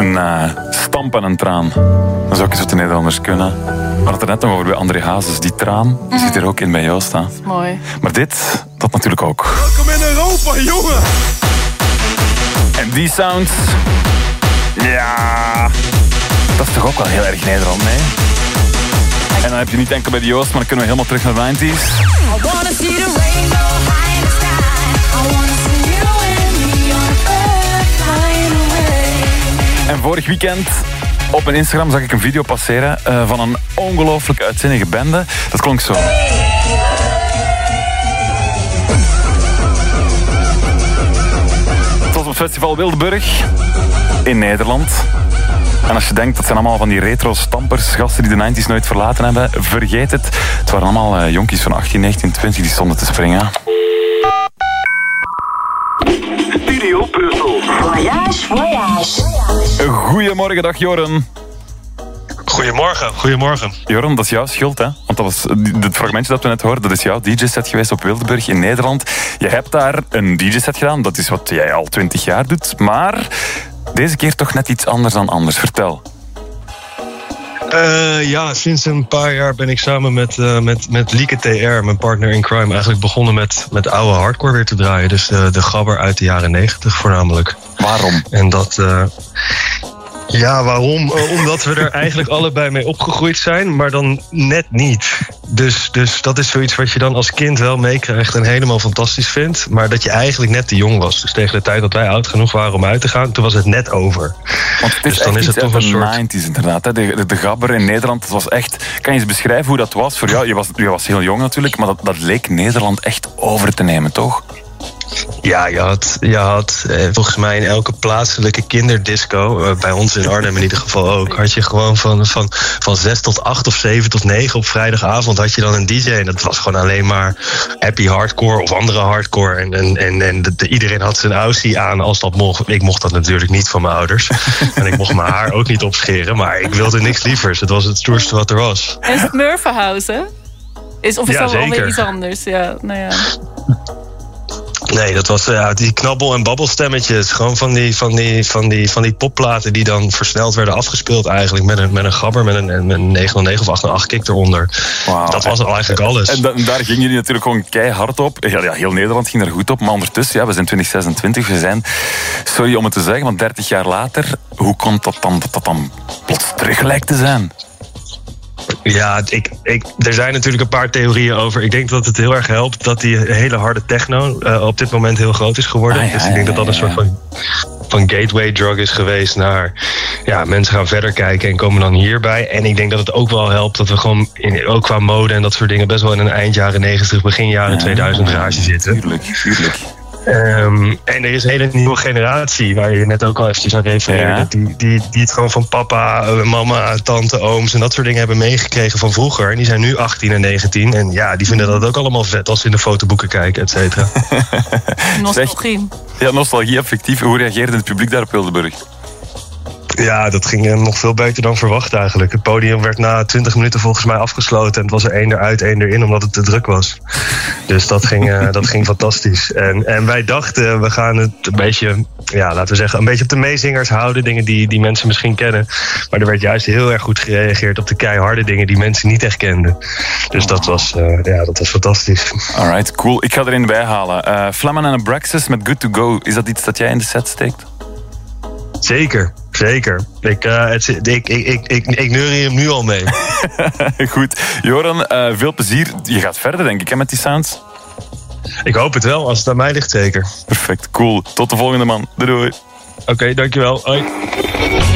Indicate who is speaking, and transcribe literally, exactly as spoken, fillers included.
Speaker 1: Een uh, stamp en een traan. Dat zou ook eens wat de Nederlanders kunnen. We hadden het er net nog over bij André Hazes. Die traan die zit er ook in bij Joost. Hè?
Speaker 2: Mooi.
Speaker 1: Maar dit, dat natuurlijk ook.
Speaker 3: Welkom in Europa, jongen!
Speaker 1: En die sound... Ja... Dat is toch ook wel heel erg Nederland, nee? En dan heb je niet enkel bij de Joost, maar dan kunnen we helemaal terug naar de negentig. En vorig weekend op mijn Instagram zag ik een video passeren uh, van een ongelooflijk uitzinnige bende. Dat klonk zo. Het was op het festival Wildeburg in Nederland. En als je denkt, dat zijn allemaal van die retro-stampers, gasten die de negentig nooit verlaten hebben, vergeet het. Het waren allemaal uh, jonkies van achttien, negentien, twintig die stonden te springen.
Speaker 4: Studio Brussel. Voyage, voyage.
Speaker 1: Goedemorgen, dag Joren.
Speaker 5: Goedemorgen, goedemorgen.
Speaker 1: Joren, dat is jouw schuld, hè? Want dat was het fragmentje dat we net hoorden, dat is jouw D J-set geweest op Wildeburg in Nederland. Je hebt daar een D J-set gedaan, dat is wat jij al twintig jaar doet, maar deze keer toch net iets anders dan anders. Vertel.
Speaker 5: Uh, ja, sinds een paar jaar ben ik samen met, uh, met, met Lieke T R, mijn partner in crime, eigenlijk begonnen met, met oude hardcore weer te draaien. Dus de, de gabber uit de jaren negentig voornamelijk.
Speaker 1: Waarom?
Speaker 5: En dat... Uh, Ja, waarom? Uh, omdat we er eigenlijk allebei mee opgegroeid zijn, maar dan net niet. Dus, dus dat is zoiets wat je dan als kind wel meekrijgt en helemaal fantastisch vindt, maar dat je eigenlijk net te jong was. Dus tegen de tijd dat wij oud genoeg waren om uit te gaan, toen was het net over.
Speaker 1: Want het is dus dan is het toch een soort negentig inderdaad. Hè? De, de, de gabber in Nederland, dat was echt... Kan je eens beschrijven hoe dat was voor jou? Je was, je was heel jong natuurlijk, maar dat, dat leek Nederland echt over te nemen, toch?
Speaker 5: Ja, je had, je had eh, volgens mij in elke plaatselijke kinderdisco, eh, bij ons in Arnhem in ieder geval ook, had je gewoon van, van, van zes tot acht of zeven tot negen op vrijdagavond had je dan een D J. En dat was gewoon alleen maar happy hardcore of andere hardcore. En, en, en, en de, de, iedereen had zijn aussie aan als dat mocht. Ik mocht dat natuurlijk niet van mijn ouders. En ik mocht mijn haar ook niet opscheren, maar ik wilde niks lievers. Het was het stoerste wat er was.
Speaker 2: En is het Murphyhouse, hè? Is, of is
Speaker 5: ja,
Speaker 2: dat
Speaker 5: zeker.
Speaker 2: alweer iets anders? Ja, nou ja.
Speaker 5: Nee, dat was ja, die knabbel- en babbelstemmetjes. Gewoon van die, van, die, van, die, van die popplaten die dan versneld werden afgespeeld eigenlijk. Met een, met een gabber, met een, met een negenhonderdnegen of achthonderdacht kick eronder. Wow. Dat was al eigenlijk alles.
Speaker 1: En, da- en daar gingen jullie natuurlijk gewoon keihard op. Ja, ja, heel Nederland ging er goed op. Maar ondertussen, ja, we zijn twintig zesentwintig. We zijn, sorry om het te zeggen, want dertig jaar later, hoe komt dat dan, dat dat dan plots terug lijkt te zijn?
Speaker 5: Ja, ik, ik, er zijn natuurlijk een paar theorieën over. Ik denk dat het heel erg helpt dat die hele harde techno uh, op dit moment heel groot is geworden. Ah, ja, dus ik denk ja, ja, dat dat een soort van, van gateway drug is geweest naar... Ja, mensen gaan verder kijken en komen dan hierbij. En ik denk dat het ook wel helpt dat we gewoon, in, ook qua mode en dat soort dingen, best wel in een eind jaren negentig, begin jaren ja, tweeduizend rage zitten.
Speaker 1: Tuurlijk, tuurlijk.
Speaker 5: Um, en er is een hele nieuwe generatie, waar je net ook al eventjes aan refereerde, ja. die, die, die het gewoon van papa, mama, tante, ooms en dat soort dingen hebben meegekregen van vroeger. En die zijn nu achttien en negentien. En ja, die vinden dat ook allemaal vet als ze in de fotoboeken kijken, et cetera.
Speaker 2: Nostalgie.
Speaker 1: Ja, nostalgie, effectief. Hoe reageerde het publiek daar op Wildeburg?
Speaker 5: Ja, dat ging nog veel beter dan verwacht eigenlijk. Het podium werd na twintig minuten volgens mij afgesloten. En het was er één eruit, één erin, omdat het te druk was. Dus dat ging, uh, dat ging fantastisch. En, en wij dachten, we gaan het een beetje, ja, laten we zeggen, een beetje op de meezingers houden. Dingen die, die mensen misschien kennen. Maar er werd juist heel erg goed gereageerd op de keiharde dingen die mensen niet echt kenden. Dus dat was, uh, ja, dat was fantastisch.
Speaker 1: Alright, cool. Ik ga erin bijhalen. Uh, Flammen en Abraxas met Good To Go. Is dat iets dat jij in de set steekt?
Speaker 5: Zeker, zeker. Ik, uh, het, ik, ik, ik, ik, ik neurie hem nu al mee.
Speaker 1: Goed. Joran, uh, veel plezier. Je gaat verder, denk ik, hè, met die sounds?
Speaker 5: Ik hoop het wel, als het aan mij ligt zeker.
Speaker 1: Perfect, cool. Tot de volgende, man. Doei doei.
Speaker 5: Oké, okay, dankjewel. Hoi.